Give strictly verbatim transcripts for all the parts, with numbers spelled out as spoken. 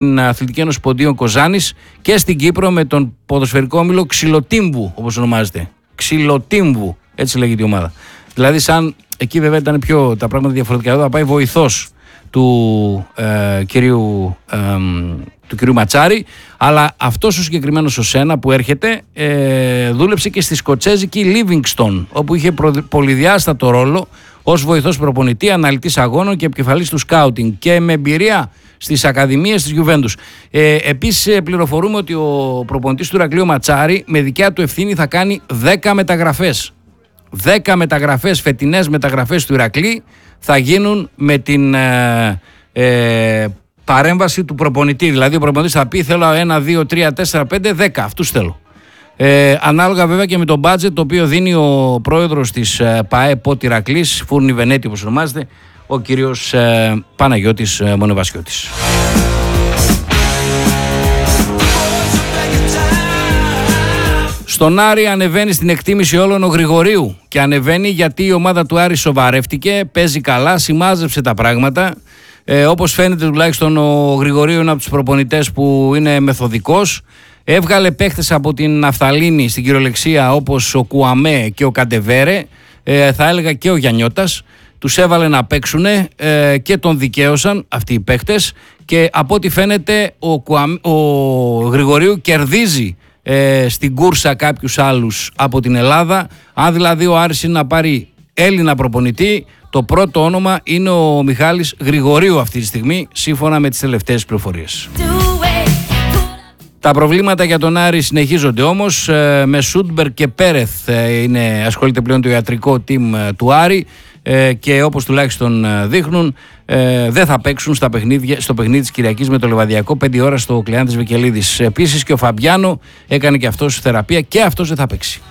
την Αθλητική Ένωση Ποντίων Κοζάνης και στην Κύπρο με τον ποδοσφαιρικό όμιλο Ξυλοτύμβου, όπως ονομάζεται. Ξυλοτύμβου, έτσι λέγεται η ομάδα. Δηλαδή, σαν εκεί βέβαια ήταν πιο τα πράγματα διαφορετικά. Εδώ θα πάει βοηθός του, ε, κυρίου, ε, του κυρίου Ματσάρη, αλλά αυτός ο συγκεκριμένος ο Σένα που έρχεται ε, δούλεψε και στη σκοτσέζικη Λίβινγκστον, όπου είχε προ, πολυδιάστατο ρόλο ως βοηθός προπονητή, αναλυτής αγώνων και επικεφαλής του σκάουτινγκ και με εμπειρία στις ακαδημίες της Γιουβέντους. Ε, επίσης πληροφορούμε ότι ο προπονητής του Ηρακλείου Ματσάρη με δικιά του ευθύνη θα κάνει δέκα μεταγραφές. δέκα μεταγραφές, φετινές μεταγραφές του Ηρακλή θα γίνουν με την ε, ε, παρέμβαση του προπονητή. Δηλαδή ο προπονητής θα πει θέλω ένα, δύο, τρία, τέσσερα, πέντε, δέκα. Αυτούς θέλω. Ε, ανάλογα βέβαια και με το budget το οποίο δίνει ο πρόεδρος της ε, ΠΑΕ Πότη Ηρακλής, Φούρνη Βενέτη όπως ονομάζεται, ο κύριος ε, Παναγιώτης ε, Μονεβασιώτης. Στον Άρη ανεβαίνει στην εκτίμηση όλων ο Γρηγορίου και ανεβαίνει γιατί η ομάδα του Άρη σοβαρεύτηκε, παίζει καλά, σημάζεψε τα πράγματα. Ε, όπως φαίνεται τουλάχιστον ο Γρηγορίου είναι από τους προπονητές που είναι μεθοδικός. Έβγαλε παίχτες από την ναφθαλίνη στην κυριολεξία όπως ο Κουαμέ και ο Καντεβέρε, ε, θα έλεγα και ο Γιαννιώτας. Τους έβαλε να παίξουν ε, και τον δικαίωσαν αυτοί οι παίχτες και από ό,τι φαίνεται ο, Κουαμέ, ο Γρηγορίου κερδίζει ε, στην κούρσα κάποιους άλλους από την Ελλάδα. Αν δηλαδή ο Άρης είναι να πάρει Έλληνα προπονητή, το πρώτο όνομα είναι ο Μιχάλης Γρηγορίου αυτή τη στιγμή, σύμφωνα με τις τελευταίες πληροφορίες. Τα προβλήματα για τον Άρη συνεχίζονται όμως, ε, με Σούντμπερ και Πέρεθ ε, είναι, ασχολείται πλέον το ιατρικό team ε, του Άρη ε, και όπως τουλάχιστον ε, δείχνουν ε, δεν θα παίξουν στα παιχνίδια, στο παιχνίδι της Κυριακής με το Λεβαδιακό πέντε ώρα στο Κλεάνθης Βικελίδης. Επίσης και ο Φαμπιάνο έκανε και αυτός θεραπεία και αυτός δεν θα παίξει.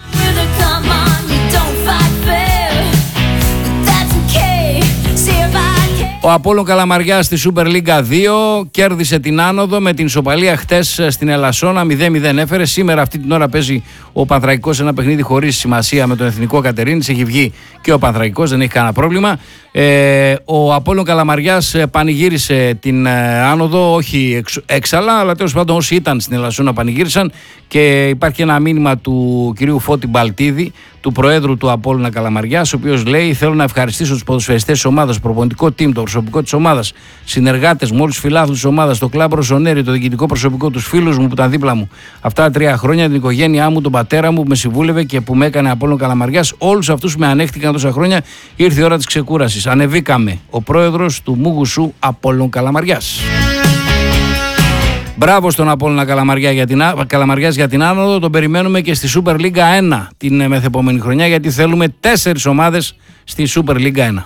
Ο Απόλλων Καλαμαριάς στη Super League δύο κέρδισε την άνοδο με την ισοπαλία χτες στην Ελασσόνα, μηδέν μηδέν έφερε. Σήμερα αυτή την ώρα παίζει ο Πανθρακικός ένα παιχνίδι χωρίς σημασία με τον Εθνικό Κατερίνης. Έχει βγει και ο Πανθρακικός, δεν έχει κανένα πρόβλημα. Ε, ο Απόλλων Καλαμαριάς πανηγύρισε την άνοδο, όχι εξ, έξαλα, αλλά τέλος πάντων όσοι ήταν στην Ελασσόνα πανηγύρισαν και υπάρχει ένα μήνυμα του κυρίου Φώτη Μπαλτίδη, του Προέδρου του Απόλλωνα Καλαμαριάς, ο οποίος λέει: θέλω να ευχαριστήσω τους ποδοσφαιριστές της ομάδας, το προπονητικό team, το προσωπικό της ομάδας, συνεργάτες μου, όλους τους φιλάθλους της ομάδας, το κλαμπ Ροσονέρι, το διοικητικό προσωπικό, τους φίλους μου που ήταν δίπλα μου αυτά τα τρία χρόνια, την οικογένειά μου, τον πατέρα μου που με συμβούλευε και που με έκανε Απόλλων Καλαμαριάς, όλους αυτούς που με ανέχτηκαν τόσα χρόνια. Ήρθε η ώρα της ξεκούρασης. Ανεβήκαμε. Ο πρόεδρος του Μούγουσου Απόλλων Καλαμαριάς. Μπράβο στον Απόλλωνα Καλαμαριά για την, Καλαμαριάς για την άνοδο. Τον περιμένουμε και στη Super League ένα την μεθεπόμενη χρονιά, γιατί θέλουμε τέσσερις ομάδες στη Super League ένα.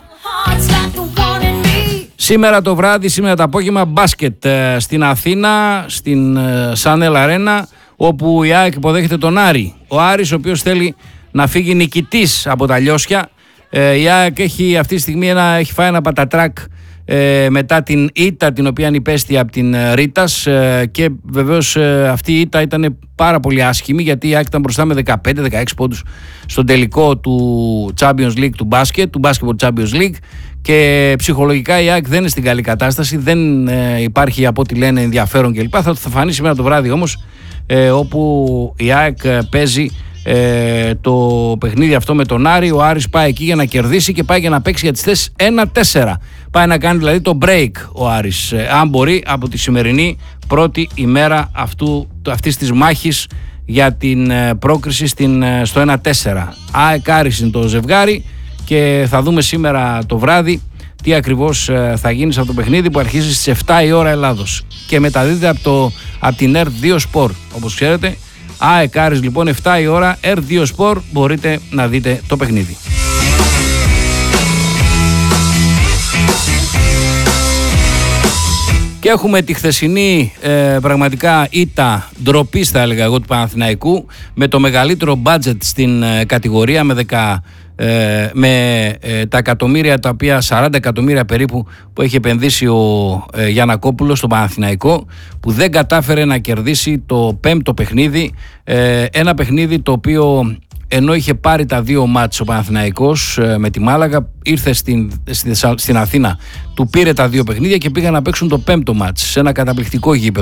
Σήμερα το βράδυ, σήμερα το απόγευμα, μπάσκετ ε, στην Αθήνα, στην ε, Σάνελ Αρένα, όπου η ΑΕΚ υποδέχεται τον Άρη. Ο Άρης, ο οποίος θέλει να φύγει νικητής από τα λιώσια. Ε, η ΑΕΚ έχει αυτή τη στιγμή ένα, έχει φάει ένα πατατράκ ε, μετά την ήττα την οποία υπέστη από την Ρίτας ε, και βεβαίως ε, αυτή η ήττα ήταν πάρα πολύ άσχημη, γιατί η ΑΕΚ ήταν μπροστά με δεκαπέντε δεκαέξι πόντους στον τελικό του Champions League του μπάσκετ, του Basketball Champions League, και ψυχολογικά η ΑΕΚ δεν είναι στην καλή κατάσταση, δεν ε, υπάρχει από ό,τι λένε ενδιαφέρον κλπ. Θα, θα φανεί σήμερα το βράδυ όμως, ε, όπου η ΑΕΚ παίζει Ε, το παιχνίδι αυτό με τον Άρη. Ο Άρης πάει εκεί για να κερδίσει και πάει για να παίξει για τις θέσεις ένα τέσσερα. Πάει να κάνει δηλαδή το break ο Άρης, ε, αν μπορεί, από τη σημερινή πρώτη ημέρα αυτού, αυτής της μάχης για την ε, πρόκριση στην, ε, στο ένα τέσσερα. ΑΕΚ Άρης είναι το ζευγάρι και θα δούμε σήμερα το βράδυ τι ακριβώς ε, θα γίνει σε αυτό το παιχνίδι που αρχίζει στις επτά η ώρα Ελλάδος και μεταδίδεται από, το, από την Ερ δύο Sport, όπως ξέρετε. ΑΕΚ Άρης λοιπόν επτά η ώρα, Ερ δύο Sport, μπορείτε να δείτε το παιχνίδι. Και έχουμε τη χθεσινή ε, πραγματικά ήττα ντροπής, θα έλεγα εγώ, του Παναθηναϊκού, με το μεγαλύτερο budget στην ε, κατηγορία, με, δεκα, ε, με ε, τα εκατομμύρια, τα οποία σαράντα εκατομμύρια περίπου που έχει επενδύσει ο ε, Γιαννακόπουλος στο Παναθηναϊκό, που δεν κατάφερε να κερδίσει το πέμπτο παιχνίδι, ε, ένα παιχνίδι το οποίο ενώ είχε πάρει τα δύο μάτς ο Παναθηναϊκός με τη Μάλαγα, ήρθε στην, στην, στην Αθήνα, του πήρε τα δύο παιχνίδια και πήγαν να παίξουν το πέμπτο μάτς σε ένα καταπληκτικό γήπεδο.